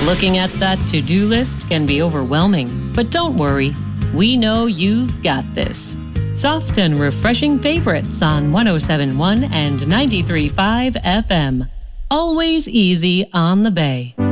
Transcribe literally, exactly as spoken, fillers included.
Looking at that to-do list can be overwhelming, but don't worry. We know you've got this. Soft and refreshing favorites on one oh seven point one and ninety-three point five F M. Always easy on the Bay.